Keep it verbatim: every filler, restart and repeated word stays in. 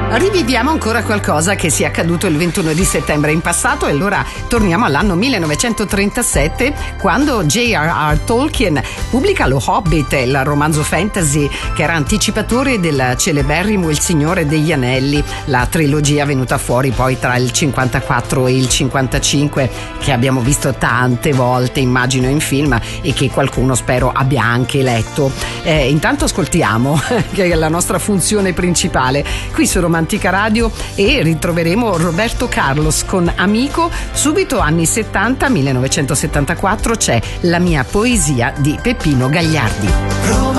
Riviviamo ancora qualcosa che sia accaduto il ventuno di settembre in passato e allora torniamo all'anno millenovecentotrentasette, quando J R R. Tolkien pubblica Lo Hobbit, il romanzo fantasy che era anticipatore del celeberrimo Il Signore degli Anelli, la trilogia venuta fuori poi tra il cinquantaquattro e il cinquantacinque, che abbiamo visto tante volte, immagino, in film e che qualcuno spero abbia anche letto. Eh, intanto ascoltiamo, che è la nostra funzione principale qui su Romantica Radio, e ritroveremo Roberto Carlos con Amico. Subito anni settanta, millenovecentosettantaquattro, c'è La mia poesia di Peppino Gagliardi.